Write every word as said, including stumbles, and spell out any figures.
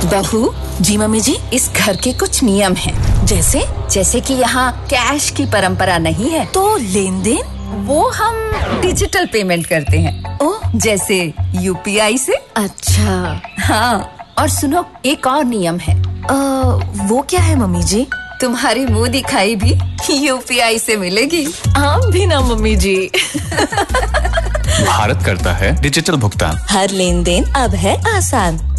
बहू। जी मम्मी जी। इस घर के कुछ नियम हैं। जैसे? जैसे कि यहाँ कैश की परंपरा नहीं है। तो लेन देन? वो हम डिजिटल पेमेंट करते हैं। ओ, जैसे यूपीआई से। अच्छा। हाँ, और सुनो, एक और नियम है। आ, वो क्या है मम्मी जी? तुम्हारी मुंह दिखाई भी यूपीआई से मिलेगी। आप भी ना मम्मी जी। भारत करता है डिजिटल भुगतान। हर लेन देन अब है आसान।